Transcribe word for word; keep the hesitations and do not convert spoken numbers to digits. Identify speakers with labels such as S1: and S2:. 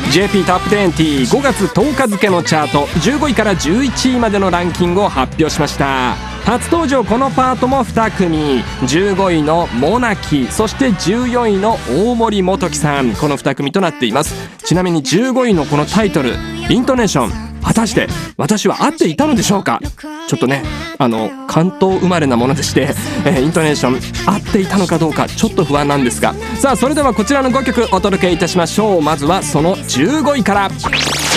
S1: ジェーピー トップにじゅうごがつとおか付のチャートじゅうごいからじゅういちいまでのランキングを発表しました。初登場このパートもに組、じゅうごいのモナキ、そしてじゅうよんいの大森元樹さん、このに組となっています。ちなみにじゅうごいのこのタイトル、イントネーション、果たして私は合っていたのでしょうか。ちょっとね、あの関東生まれなものでして、えー、イントネーション合っていたのかどうかちょっと不安なんですが、さあそれではこちらのごきょくお届けいたしましょう。まずはそのじゅうごいから。